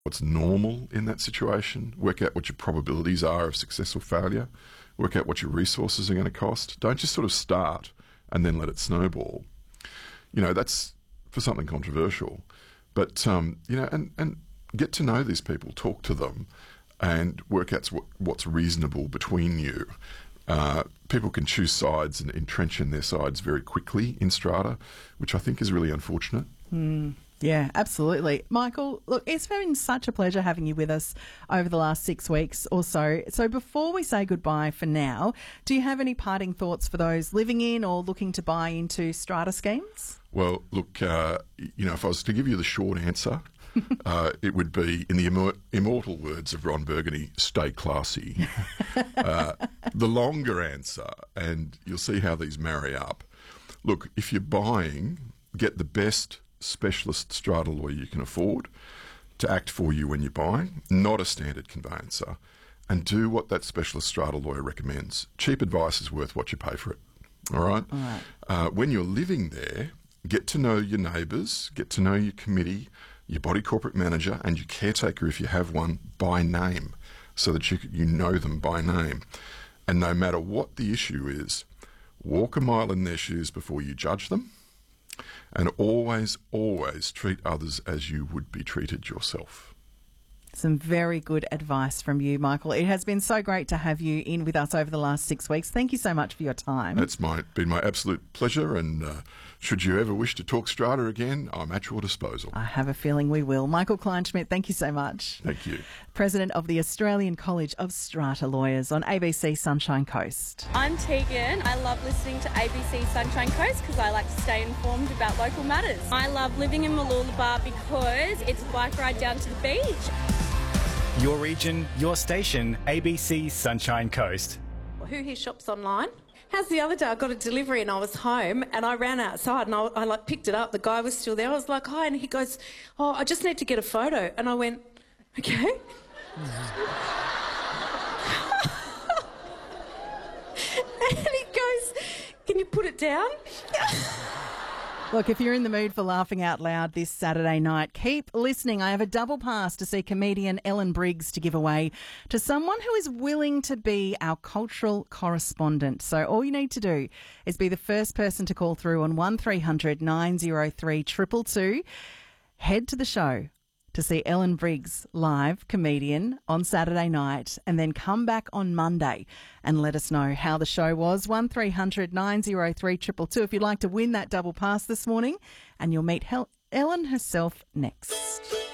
what's normal in that situation, work out what your probabilities are of success or failure, work out what your resources are going to cost. Don't just sort of start and then let it snowball. That's for something controversial. But, and get to know these people, talk to them, and work out what's reasonable between you. People can choose sides and entrench in their sides very quickly in strata, which I think is really unfortunate. Yeah, absolutely. Michael, look, it's been such a pleasure having you with us over the last 6 weeks or so. So before we say goodbye for now, do you have any parting thoughts for those living in or looking to buy into strata schemes? Well, look, if I was to give you the short answer, it would be, in the immortal words of Ron Burgundy, stay classy. The longer answer, and you'll see how these marry up. Look, if you're buying, get the best specialist strata lawyer you can afford to act for you when you're buying, not a standard conveyancer, and do what that specialist strata lawyer recommends. Cheap advice is worth what you pay for it. All right? When you're living there, get to know your neighbours, get to know your committee, your body corporate manager, and your caretaker, if you have one, by name, so that you know them by name. And no matter what the issue is, walk a mile in their shoes before you judge them, and always, always treat others as you would be treated yourself. Some very good advice from you, Michael. It has been so great to have you in with us over the last 6 weeks. Thank you so much for your time. It's been my absolute pleasure, and should you ever wish to talk strata again, I'm at your disposal. I have a feeling we will. Michael Kleinschmidt, thank you so much. Thank you. President of the Australian College of Strata Lawyers on ABC Sunshine Coast. I'm Tegan. I love listening to ABC Sunshine Coast because I like to stay informed about local matters. I love living in Mooloolaba because it's a bike ride down to the beach. Your region, your station, ABC Sunshine Coast. Who here shops online? How's the other day? I got a delivery and I was home and I ran outside and I picked it up. The guy was still there. I was like, hi. And he goes, oh, I just need to get a photo. And I went, okay. And he goes, can you put it down? Look, if you're in the mood for laughing out loud this Saturday night, keep listening. I have a double pass to see comedian Ellen Briggs to give away to someone who is willing to be our cultural correspondent. So all you need to do is be the first person to call through on 1300 903 222. Head to the show to see Ellen Briggs, live comedian, on Saturday night, and then come back on Monday and let us know how the show was. 1300 903 222 if you'd like to win that double pass this morning, and you'll meet Ellen herself next.